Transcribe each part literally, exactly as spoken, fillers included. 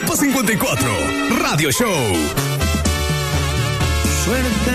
Depa cincuenta y cuatro, Radio Show. Suerte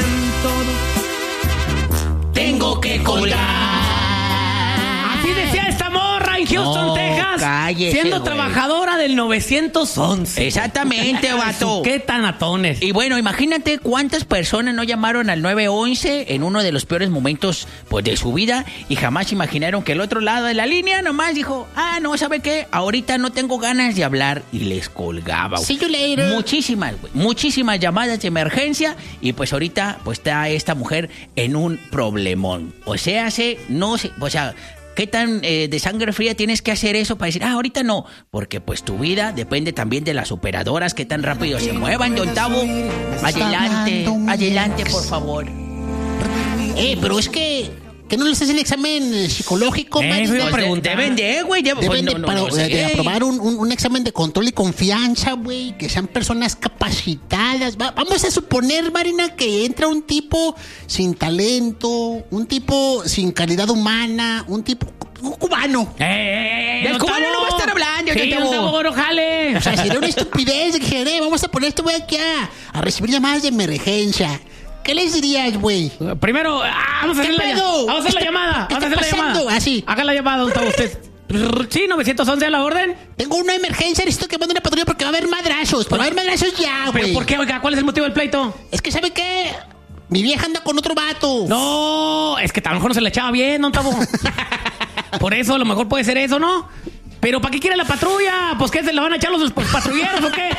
en todo. Tengo que colgar. Así decía esta morra en Houston, No, Texas. cállese, siendo güey. trabajadora del nueve once. Exactamente, vato. Qué tanatones. Y bueno, imagínate cuántas personas no llamaron al nueve once en uno de los peores momentos pues de su vida y jamás imaginaron que el otro lado de la línea nomás dijo, ah, no, ¿sabe qué? Ahorita no tengo ganas de hablar y les colgaba. See you later. Muchísimas, güey, muchísimas llamadas de emergencia y pues ahorita pues está esta mujer en un problemón. O sea, se, no sé, o sea... ¿Qué tan eh, de sangre fría tienes que hacer eso para decir, ah, ahorita no? Porque pues tu vida depende también de las operadoras, qué tan rápido se muevan, don Tavo. Adelante, adelante, por favor. Eh, pero es que... ¿Que no les hacen examen psicológico, Eh, Marina? eso iba a Pues de- preguntar. deben de, güey. ya- pues, Deben de, no, no, para- no sé. de aprobar un, un- un examen de control y confianza, güey. Que sean personas capacitadas. Va- vamos a suponer, Marina, que entra un tipo sin talento, un tipo sin calidad humana, un tipo un cubano. ¡Eh, eh, eh! Del don cubano Tavo. no va a estar hablando, Sí, don don Tavo. Tavo, bueno, jale. O sea, sería una estupidez de que dijera, eh, vamos a poner este güey aquí a, a recibir llamadas de emergencia. ¿Qué les dirías, güey? Primero, ah, vamos a ¿Qué hacer la, pedo? vamos a hacer la ¿Qué está- llamada. qué Vamos a está hacer la pasando? llamada. Ah, sí. Haga la llamada, don Tavo, usted. Sí, nueve once a la orden. Tengo una emergencia, necesito que mande una patrulla porque va a haber madrazos. Pero va a haber madrazos ya, ¿Pero güey. por qué, oiga? ¿Cuál es el motivo del pleito? Es que, ¿sabe qué? Mi vieja anda con otro vato. No, es que a lo mejor no se le echaba bien, don Tavo. Por eso, a lo mejor puede ser eso, ¿no? Pero ¿para qué quiere la patrulla? ¿Pues qué, se le van a echar los pues, patrulleros o qué?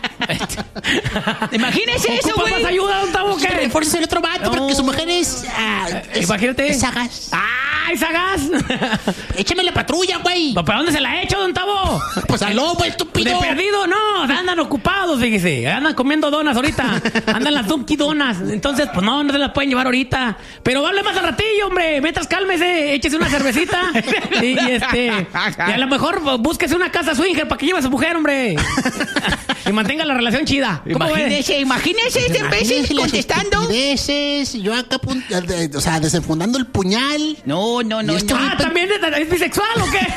Imagínese eso, ¿Ocupa güey. más ayuda, don Tavo, o Que qué? refuerces el otro vato No. porque su mujer es... ah, es Imagínate. Es sagaz. ¡Ay, sagaz! Échame la patrulla, güey. ¿Para dónde se la ha hecho, don Tavo? Pues al lobo, De estúpido. perdido, no, andan ocupados, fíjese. Andan comiendo donas ahorita. Andan las Dunkin' Donas. Entonces, pues no, no se las pueden llevar ahorita. Pero hable más al ratillo, hombre. Mientras cálmese, échese una cervecita. Y, y este. Y a lo mejor pues, búsquese una casa swinger para que lleve a su mujer, hombre. Y mantenga la relación chida. ¿Cómo ve? Imagínese, imagínese este imbécil Imagínense las contestando. estupideces, yo acá, pun- eh, o sea, desenfundando el puñal. No, no, no, Y este no. Ah, ¿también es, es bisexual o qué?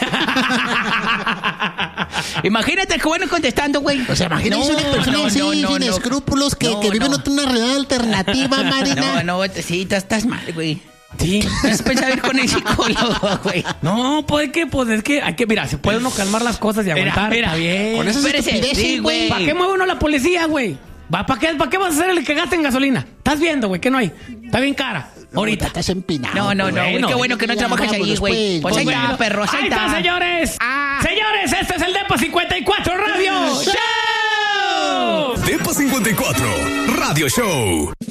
Imagínate el cubano contestando, güey. O sea, imagínense No, una persona no, así, no, no, sin no. escrúpulos, que, No, que vive no. en una realidad alternativa, Marina. No, no, sí, estás, estás mal, güey. Sí. Has pensado ir con el psicólogo, güey. No, pues que, pues es que hay que, mira, se puede uno calmar las cosas y Mira, aguantar. mira. Está bien. Con esas Espérese, estupideces, sí, güey. ¿Para qué mueve uno la policía, güey? ¿Va? ¿Para qué, ¿Para qué vas a ser el que gaste en gasolina? ¿Estás viendo, güey? Que no hay. Está bien cara. Ahorita. Estás empinado. No, no, no, güey. güey. Qué bueno que no Ya, trabajas ahí, vámonos, güey. Pues ahí Pues está, bueno. perro, ahí Ahí está, está. señores. Ah. Señores, este es el Depa cincuenta y cuatro Radio Show. Depa cincuenta y cuatro, Radio Show.